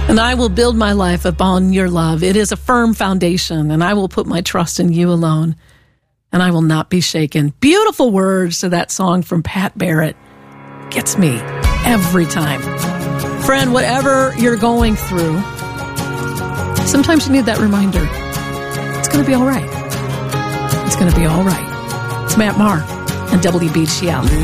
And I will build my life upon your love. It is a firm foundation, and I will put my trust in you alone, and I will not be shaken. Beautiful words to that song from Pat Barrett. Gets me every time. Friend, whatever you're going through, sometimes you need that reminder. It's going to be all right. It's going to be all right. It's Matt Maher and WBGL.